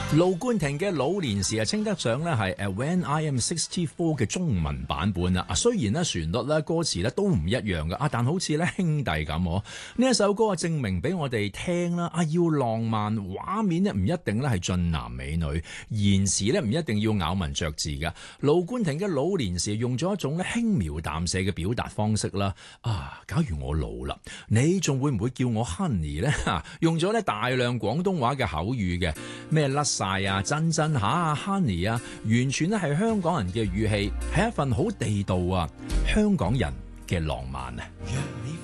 盧冠廷嘅老年時稱得上咧係 When I Am 64嘅中文版本啦。雖然咧旋律咧歌詞咧都唔一樣嘅但好似咧兄弟咁。呢一首歌啊，證明俾我哋聽啦。要浪漫畫面咧唔一定咧係俊男美女，言辭咧唔一定要咬文嚼字嘅。盧冠廷嘅老年時用咗一種咧輕描淡寫嘅表達方式啦。假如我老啦，你仲會唔會叫我 Honey 呢？用咗咧大量廣東話嘅口語嘅咩甩晒啊，真真下啊 Honey 啊，完全咧係香港人嘅語氣，係一份好地道啊香港人嘅浪漫啊。